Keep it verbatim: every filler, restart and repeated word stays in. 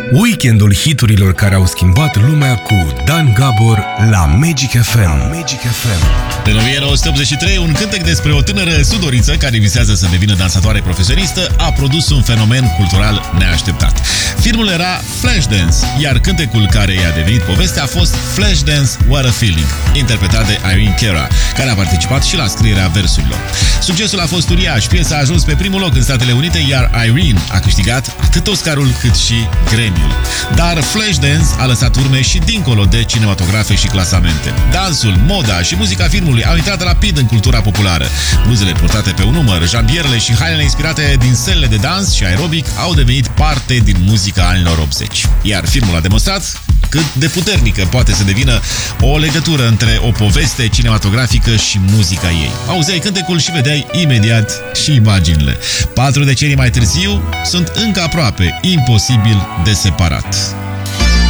Weekendul hiturilor care au schimbat lumea cu Dan Gabor la Magic F M. Magic F M. În o mie nouă sute optzeci și trei, un cântec despre o tânără sudoriță care visează să devină dansatoare profesionistă a produs un fenomen cultural neașteptat. Filmul era Flashdance, iar cântecul care i-a devenit povestea a fost Flashdance What a Feeling, interpretat de Irene Cara, care a participat și la scrierea versurilor. Succesul a fost uriaș, piesa a ajuns pe primul loc în Statele Unite, iar Irene a câștigat atât Oscarul cât și Grammy-ul. Dar Flashdance a lăsat urme și dincolo de cinematografe și clasamente. Dansul, moda și muzica filmului au intrat rapid în cultura populară. Bluzele purtate pe un număr, jambierele și hainele inspirate din sălile de dans și aerobic au devenit parte din muzica anilor optzeci. Iar filmul a demonstrat cât de puternică poate să devină o legătură între o poveste cinematografică și muzica ei. Auzeai cântecul și vedeai imediat și imaginile. Patru decenii mai târziu sunt încă aproape, imposibil de separat.